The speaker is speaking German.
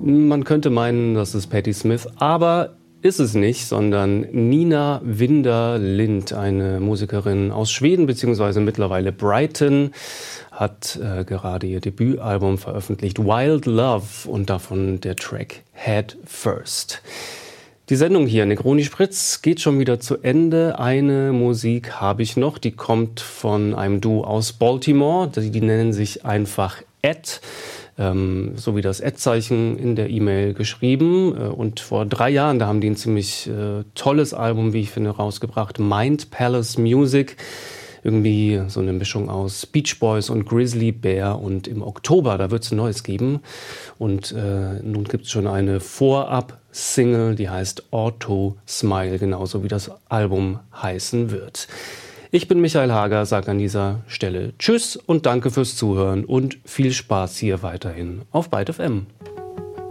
Man könnte meinen, das ist Patti Smith, aber ist es nicht, sondern Nina Winter-Lind, eine Musikerin aus Schweden bzw. mittlerweile Brighton, hat gerade ihr Debütalbum veröffentlicht, Wild Love, und davon der Track Head First. Die Sendung hier, Negroni Spritz, geht schon wieder zu Ende. Eine Musik habe ich noch, die kommt von einem Duo aus Baltimore. Die nennen sich einfach Ed, so wie das Ed-Zeichen in der E-Mail geschrieben. Und vor 3 Jahren, da haben die ein ziemlich tolles Album, wie ich finde, rausgebracht. Mind Palace Music. Irgendwie so eine Mischung aus Beach Boys und Grizzly Bear. Und im Oktober, da wird es ein neues geben. Und nun gibt es schon eine Vorab-Single, die heißt Auto Smile, genauso wie das Album heißen wird. Ich bin Michael Hager, sage an dieser Stelle Tschüss und danke fürs Zuhören und viel Spaß hier weiterhin auf Byte FM.